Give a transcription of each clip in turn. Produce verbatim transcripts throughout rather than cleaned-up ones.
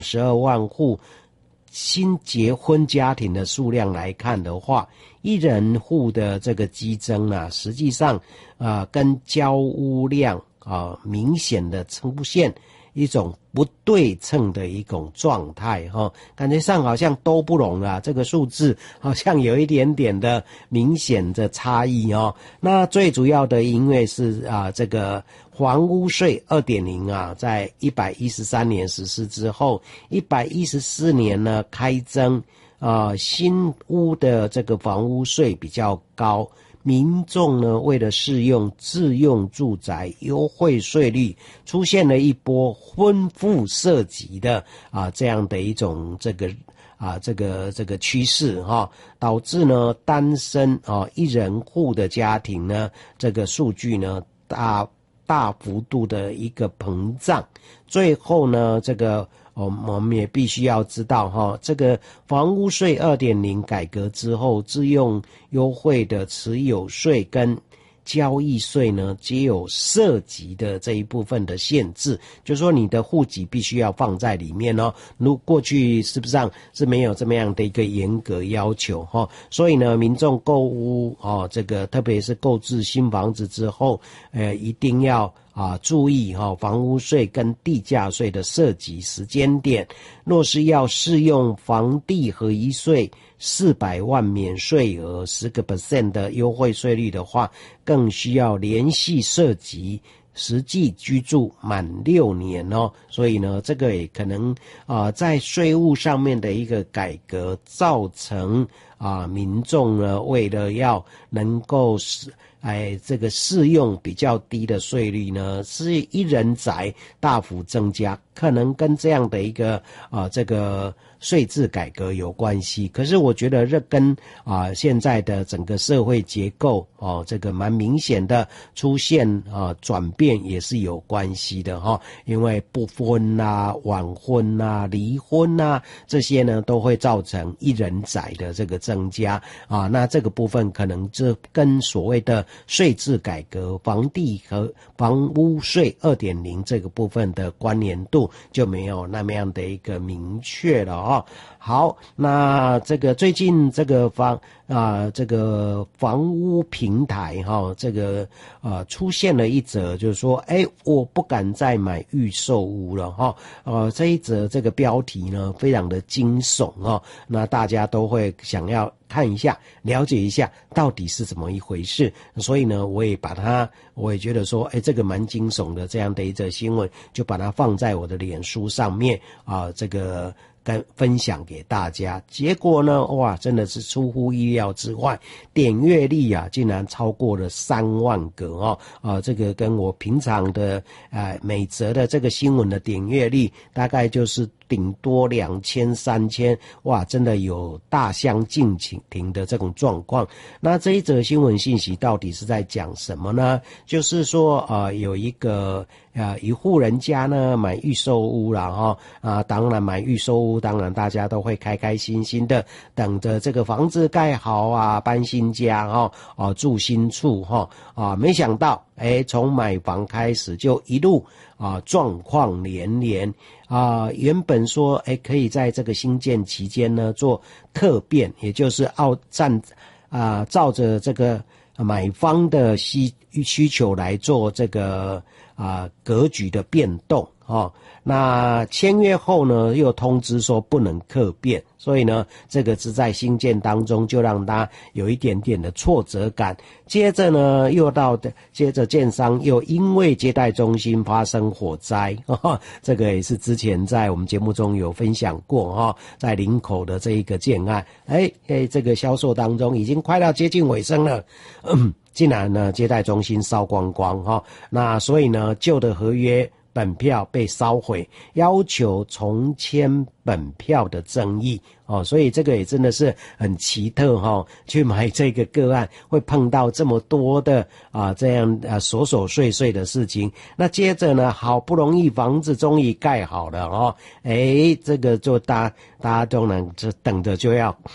十二万户新结婚家庭的数量来看的话，一人户的这个激增啊，实际上啊、呃、跟交屋量啊、呃、明显的出现一种不对称的一种状态哈、哦，感觉上好像都不拢啊，这个数字好像有一点点的明显的差异哦。那最主要的因为是啊这个房屋税 二点零 啊，在一百一十三年实施之后，一百一十四年呢开征啊新屋的这个房屋税比较高。民众呢，为了适用自用住宅优惠税率，出现了一波婚妇涉及的啊这样的一种这个啊这个这个趋势哈、啊，导致呢单身啊一人户的家庭呢，这个数据呢大大幅度的一个膨胀，最后呢这个。哦，我们也必须要知道哈，这个房屋税 二点零 改革之后，自用优惠的持有税跟交易税呢，皆有涉及的这一部分的限制，就是说你的户籍必须要放在里面哦。如过去是不是上是没有这么样的一个严格要求哈，所以呢，民众购屋哦，这个特别是购置新房子之后，呃，一定要。啊，注意哈、哦，房屋税跟地价税的涉及时间点，若是要适用房地合一税四百万免税额 百分之十 的优惠税率的话，更需要连续涉及实际居住满六年哦，所以呢，这个也可能啊、呃，在税务上面的一个改革，造成啊民众呢，为了要能够是。哎，这个适用比较低的税率呢，是一人宅大幅增加，可能跟这样的一个啊、呃、这个税制改革有关系。可是我觉得这跟啊、呃、现在的整个社会结构哦，这个蛮明显的出现啊转变也是有关系的哈、哦。因为不婚啊、晚婚啊、离婚啊这些呢，都会造成一人宅的这个增加啊。那这个部分可能这跟所谓的税制改革、房地和房屋税 二点零 这个部分的关联度就没有那么样的一个明确了哦。好，那这个最近这个房啊、呃，这个房屋平台哈、哦，这个呃出现了一则，就是说，哎，我不敢再买预售屋了哈、哦。呃，这一则这个标题呢，非常的惊悚哦，那大家都会想要。看一下，了解一下到底是怎么一回事，所以呢，我也把它，我也觉得说，哎，这个蛮惊悚的这样的一则新闻，就把它放在我的脸书上面啊，这个跟分享给大家。结果呢，哇，真的是出乎意料之外，点阅率啊，竟然超过了三万个哦，啊，这个跟我平常的呃每则的这个新闻的点阅率，大概就是顶多两千、三千，哇，真的有大相径庭的这种状况。那这一则新闻信息到底是在讲什么呢？就是说，呃，有一个呃一户人家呢买预售屋了哈，啊，当然买预售屋，当然大家都会开开心心的等着这个房子盖好啊，搬新家哈，啊，住新处哈，啊，没想到，哎，从买房开始就一路啊状况连连。啊，原本说，哎，可以在这个新建期间呢做特变，也就是按站啊，照着这个买方的需需求来做这个啊格局的变动哦。那签约后呢，又通知说不能客变，所以呢，这个是在新建当中就让他有一点点的挫折感。接着呢，又到的，接着建商又因为接待中心发生火灾，呵呵，这个也是之前在我们节目中有分享过哈、哦，在林口的这一个建案，哎哎，这个销售当中已经快到接近尾声了，嗯，竟然呢接待中心烧光光哈、哦，那所以呢旧的合约。本票被烧毁，要求重签本票的争议哦，所以这个也真的是很奇特哈、哦。去买这个个案会碰到这么多的啊这样啊琐琐碎碎的事情。那接着呢，好不容易房子终于盖好了哦，哎，这个就大大家都能就等着就要。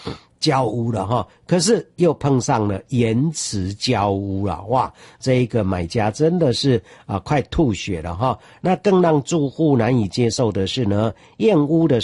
交屋了哈，可是又碰上了延迟交屋了，哇，这一个买家真的是啊快吐血了哈。那更让住户难以接受的是呢，验屋的